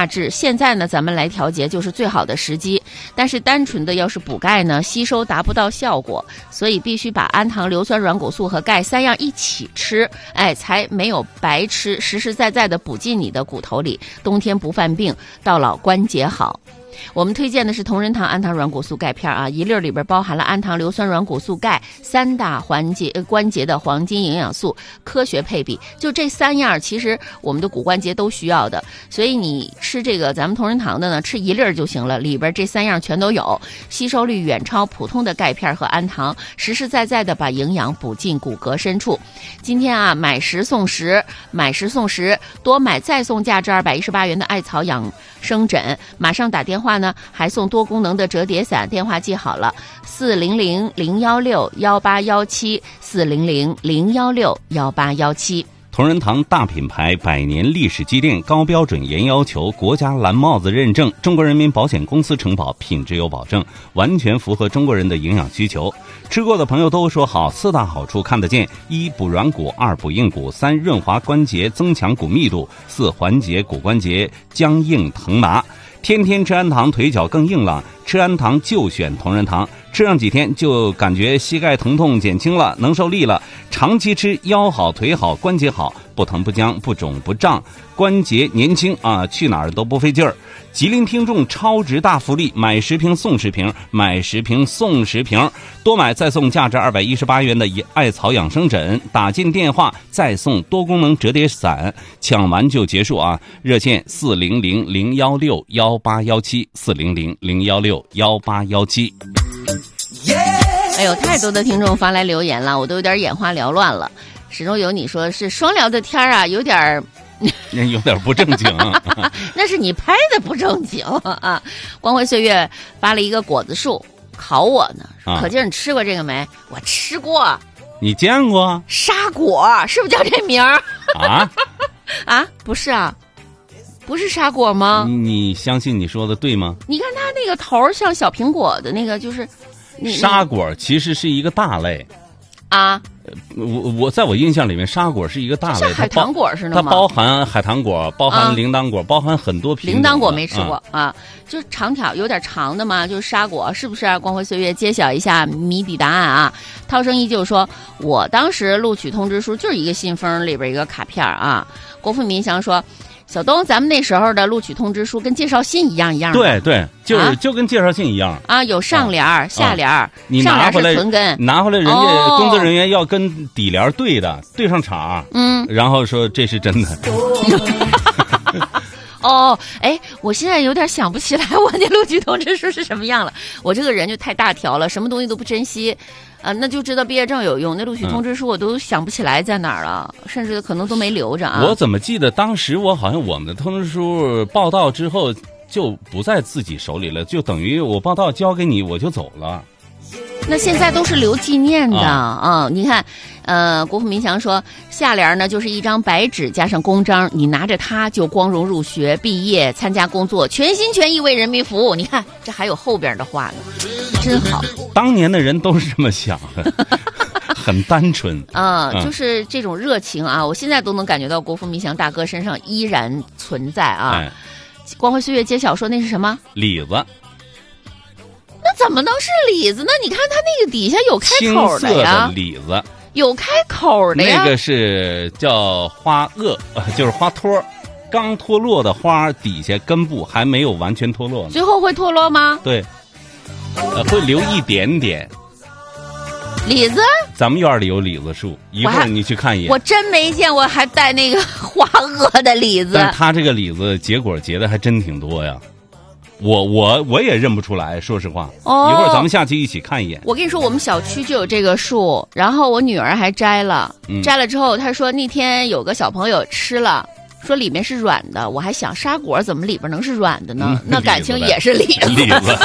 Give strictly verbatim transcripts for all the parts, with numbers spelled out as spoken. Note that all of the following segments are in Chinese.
大致现在呢，咱们来调节就是最好的时机。但是单纯的要是补钙呢，吸收达不到效果，所以必须把氨糖、硫酸软骨素和钙三样一起吃，哎，才没有白吃，实实在在的补进你的骨头里，冬天不犯病，到老关节好。我们推荐的是同仁堂氨糖软骨素钙片啊，一粒里边包含了氨糖、硫酸软骨素、钙三大环节关节的黄金营养素，科学配比。就这三样，其实我们的骨关节都需要的，所以你吃这个咱们同仁堂的呢，吃一粒就行了，里边这三样全都有，吸收率远超普通的钙片和氨糖，实实在在的把营养补进骨骼深处。今天啊，买十送十，买十送十，多买再送价值二百一十八元的艾草养生枕，马上打电话呢，还送多功能的折叠伞，电话记好了，四零零零幺六幺八幺七，四零零零幺六幺八幺七。 同仁堂大品牌，百年历史积淀，高标准严要求，国家蓝帽子认证，中国人民保险公司承保，品质有保证，完全符合中国人的营养需求。吃过的朋友都说好，四大好处看得见：一、补软骨；二、补硬骨；三、润滑关节，增强骨密度；四、缓解骨关节僵硬疼麻。天天吃氨糖，腿脚更硬朗，吃氨糖就选同仁堂，吃上几天就感觉膝盖疼痛减轻了，能受力了。长期吃，腰好腿好关节好，不疼不僵不肿不胀，关节年轻啊，去哪儿都不费劲儿。吉林听众超值大福利，买十瓶送十瓶，买十瓶送十瓶，多买再送价值二百一十八元的艾草养生枕，打进电话再送多功能折叠伞，抢完就结束啊！热线四零零零幺六幺八幺七，四零零零幺六幺八幺七。 哎呦，太多的听众发来留言了，我都有点眼花缭乱了。始终有你说是双聊的天啊，有点有点不正经那是你拍的不正经啊！光辉岁月发了一个果子树考我呢， 啊、 可劲你吃过这个没？我吃过。 你见过沙果是不是叫这名儿啊？ 啊，不是啊，不是沙果吗？ 你相信你说的对吗？ 你看它那个头像小苹果的那个，就是沙果其实是一个大类啊。 我我在我印象里面，沙果是一个大类， 像海棠果似的吗？ 它包含海棠果，包含铃铛果，啊、包含很多品种。 铃铛果没吃过、啊、啊，就是长条有点长的嘛，就是沙果，是不是、啊？光辉岁月揭晓一下谜底答案啊！涛声依旧说，我当时录取通知书就是一个信封里边一个卡片啊。国富民祥说，小东，咱们那时候的录取通知书跟介绍信一样一样的。 对对，就是、啊、就跟介绍信一样啊，有上联、啊、下联、啊， 你拿回来上联是存根， 拿回来人家工作人员要跟底联对的，对上场， 嗯， 然后说这是真的。 哦，哎，我现在有点想不起来我那录取通知书是什么样了。我这个人就太大条了，什么东西都不珍惜，啊、呃，那就知道毕业证有用，那录取通知书我都想不起来在哪儿了，嗯、甚至可能都没留着啊。 我怎么记得当时我好像我们的通知书报到之后就不在自己手里了，就等于我报到交给你我就走了。 那现在都是留纪念的啊、哦！你看，呃，国富民祥说，下联呢就是一张白纸加上公章，你拿着它就光荣入学、毕业、参加工作，全心全意为人民服务。你看，这还有后边的话呢，真好。 当年的人都是这么想的，很单纯啊、呃，就是这种热情啊，我现在都能感觉到国富民祥大哥身上依然存在啊。 哎、 光辉岁月揭晓说那是什么？ 李子。 那怎么能是李子呢？你看它那个底下有开口的呀， 青色的李子有开口的呀。 那个是叫花萼，就是花托，刚脱落的花底下根部还没有完全脱落呢。 最后会脱落吗？ 对，呃，会留一点点。 李子， 咱们院里有李子树，一会儿你去看一眼。 我真没见过还带那个花萼的李子。 但它这个李子结果结的还真挺多呀。我我我也认不出来，说实话。 哦， 一会儿咱们下去一起看一眼。 我跟你说，我们小区就有这个树，然后我女儿还摘了， 嗯、 摘了之后，她说那天有个小朋友吃了，说里面是软的。我还想，沙果怎么里边能是软的呢？嗯、那感情也是李子。 李子。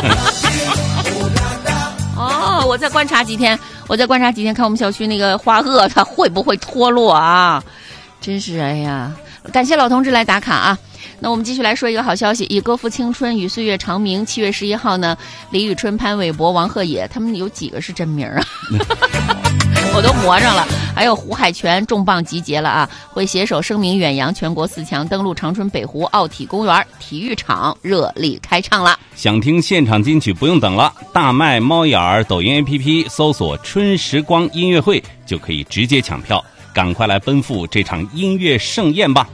哦，我再观察几天，我再观察几天，看我们小区那个花萼它会不会脱落啊？真是哎呀，感谢老同志来打卡啊！那我们继续来说一个好消息，以歌赋青春，与岁月长明。七月十一号呢，李宇春、潘玮柏、王鹤野，他们有几个是真名啊？我我都磨上了。还有胡海泉重磅集结了啊，会携手声明远扬全国四强，登陆长春北湖奥体公园体育场热力开唱了。 想听现场金曲不用等了，大麦、猫眼儿、抖音 A P P 搜索春时光音乐会就可以直接抢票，赶快来奔赴这场音乐盛宴吧。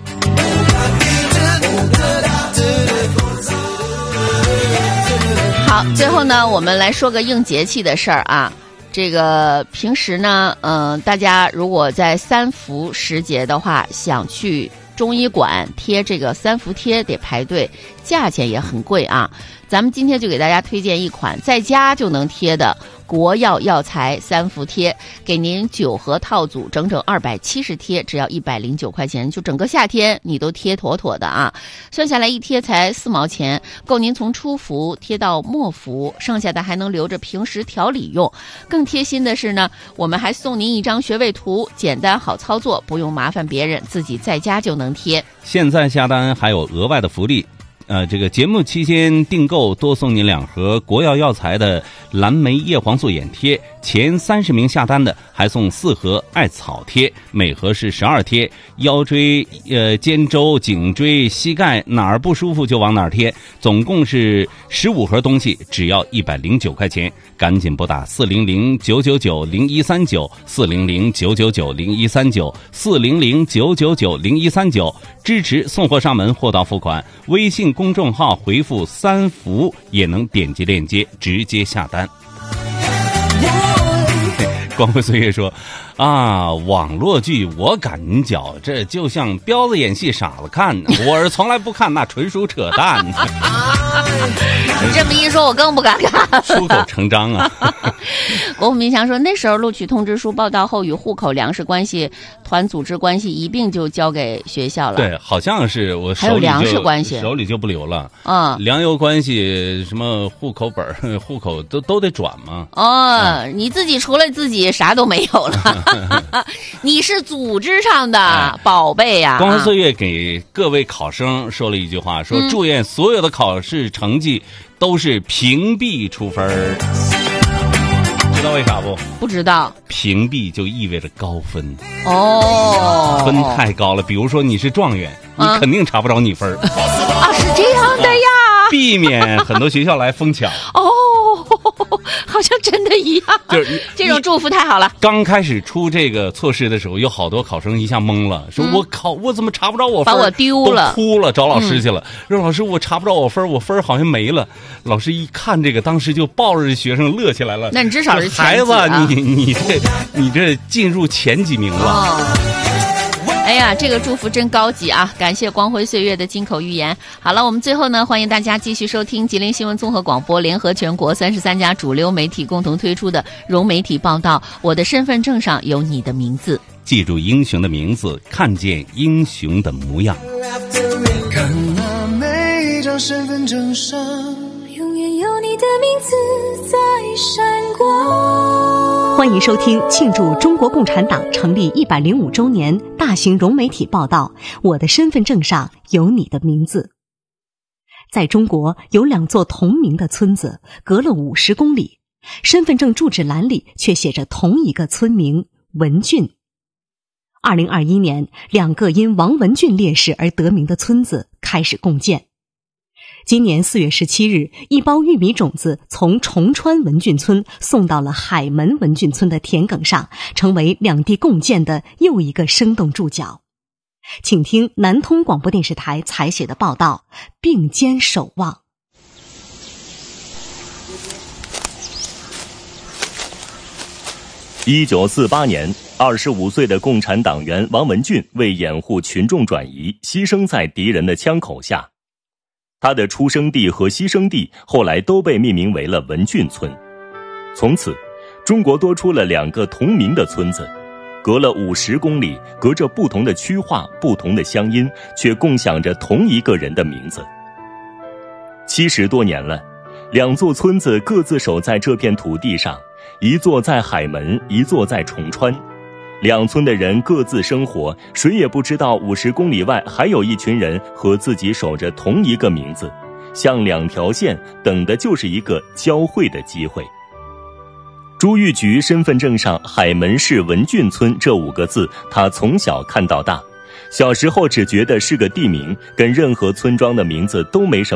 好，最后呢，我们来说个应节气的事儿啊。这个平时呢，嗯、呃，大家如果在三伏时节的话，想去中医馆贴这个三伏贴得排队，价钱也很贵啊。咱们今天就给大家推荐一款在家就能贴的国药药材三伏贴，给您九盒套组，整整二百七十贴，只要一百零九块钱，就整个夏天你都贴妥妥的啊！算下来一贴才四毛钱，够您从初伏贴到末伏，剩下的还能留着平时调理用。更贴心的是呢，我们还送您一张穴位图，简单好操作，不用麻烦别人，自己在家就能贴。 现在下单还有额外的福利。呃，这个节目期间订购多送您两盒国药药材的蓝莓叶黄素眼贴，前三十名下单的还送四盒艾草贴，每盒是十二贴，腰椎、呃肩周、颈椎、膝盖哪儿不舒服就往哪儿贴，总共是十五盒东西，只要一百零九块钱，赶紧拨打四零零九九九零一三九四零零九九九零一三九四零零九九九零一三九，支持送货上门，货到付款。微信公众号回复三伏也能点击链接直接下单。光辉岁月说啊，网络剧我感觉这就像彪子演戏傻子看，我是从来不看，那纯属扯淡。 你这么一说，我更不敢看。 出口成章啊！ 国富民祥说，那时候录取通知书报到后，与户口、粮食关系、团组织关系一并就交给学校了。 对，好像是我手里就还有粮食关系， 手里就不留了。 嗯， 粮油关系，什么户口本、户口都都得转嘛。 哦、嗯，你自己除了自己啥都没有了。你是组织上的、哎、宝贝呀、啊！ 光辉岁月给各位考生说了一句话，说祝愿所有的考试成绩都是屏蔽出分儿。知道为啥不？ 不知道。 屏蔽就意味着高分哦， 分太高了。比如说你是状元，你肯定查不着你分儿、 嗯、啊，是这样的呀。 避免很多学校来疯抢。 哦，好像真的一样。 就是这种祝福太好了。 刚开始出这个措施的时候，有好多考生一下懵了，说我考、嗯、我怎么查不着我分？ 把我丢了， 都哭了，找老师去了。说、嗯、老师，我查不着我分，我分好像没了。老师一看这个，当时就抱着学生乐起来了。 那你至少是孩子，你你这你这进入前几名了。 哦，哎呀，这个祝福真高级啊！感谢光辉岁月的金口玉言。好了，我们最后呢，欢迎大家继续收听吉林新闻综合广播联合全国三十三家主流媒体共同推出的融媒体报道。我的身份证上有你的名字， 记住英雄的名字，看见英雄的模样。 看那每张身份证上，永远有你的名字在闪光。 欢迎收听庆祝中国共产党成立一百零五周年大型融媒体报道。我的身份证上有你的名字。在中国有两座同名的村子，隔了五十公里，身份证住址栏里却写着同一个村名文俊。二零二一年，两个因王文俊烈士而得名的村子开始共建。今年四月十七日，一包玉米种子从崇川文俊村送到了海门文俊村的田埂上，成为两地共建的又一个生动注脚。请听南通广播电视台采写的报道，并肩守望。 一九四八年，二十五岁的共产党员王文俊为掩护群众转移，牺牲在敌人的枪口下。他的出生地和牺牲地后来都被命名为了文俊村。从此，中国多出了两个同名的村子，隔了五十公里，隔着不同的区划、不同的乡音，却共享着同一个人的名字。七十多年了，两座村子各自守在这片土地上，一座在海门，一座在崇川。两村的人各自生活，谁也不知道五十公里外还有一群人和自己守着同一个名字，像两条线，等的就是一个交汇的机会。 朱玉菊身份证上海门市文俊村这五个字，他从小看到大。小时候只觉得是个地名，跟任何村庄的名字都没什么